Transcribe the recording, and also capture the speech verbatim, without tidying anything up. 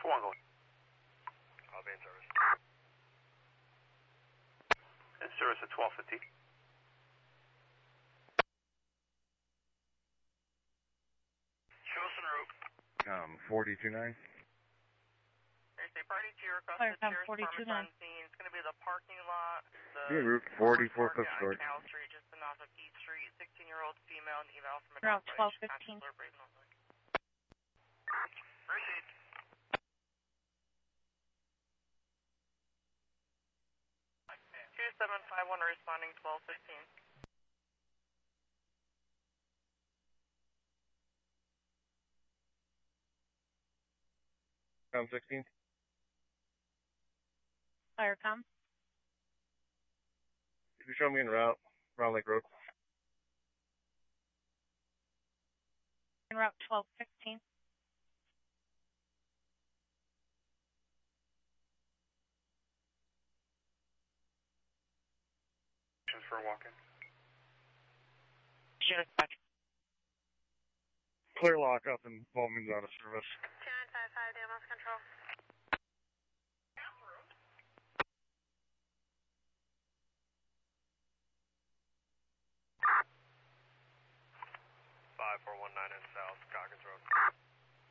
four one going. I'll be in service. In service at twelve fifteen. Chosen route. Um, forty-two nine. There's a party to requested Cheers forty-two Parmesan scene. It's going to be the parking lot. The Yeah, Route forty-four, Cliff Cliff Store. Cal Street, just north of East Street. sixteen-year-old female and eval from a Route twelve fifteen. Proceed. two seven five one responding twelve fifteen. Com sixteen. Firecom. Could you show me en route, Round Lake Road? En route twelve sixteen. For a walk-in. Dispatch. Clear lock up and Bowman's out of service. two nine five five, ambulance control. five four one nine in south, Coggins Road.